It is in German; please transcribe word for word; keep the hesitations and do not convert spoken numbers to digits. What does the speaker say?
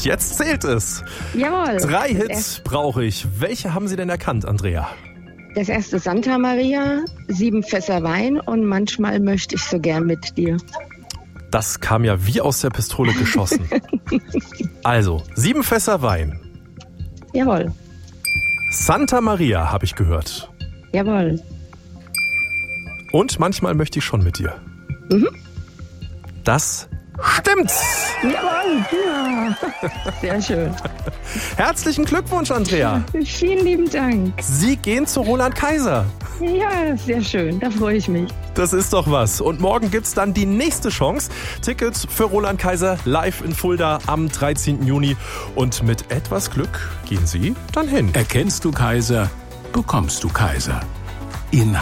jetzt zählt es. Jawohl. Drei Hits brauche ich. Welche haben Sie denn erkannt, Andrea? Das erste Santa Maria, sieben Fässer Wein und manchmal möchte ich so gern mit dir. Das kam ja wie aus der Pistole geschossen. Also, sieben Fässer Wein. Jawohl. Santa Maria habe ich gehört. Jawohl. Und manchmal möchte ich schon mit dir. Mhm. Das stimmt. Jawohl. Ja. Sehr schön. Herzlichen Glückwunsch, Andrea. Vielen lieben Dank. Sie gehen zu Roland Kaiser. Ja, sehr schön. Da freue ich mich. Das ist doch was. Und morgen gibt's dann die nächste Chance. Tickets für Roland Kaiser live in Fulda am dreizehnten Juni. Und mit etwas Glück gehen Sie dann hin. Erkennst du Kaiser, bekommst du Kaiser. Inhalt.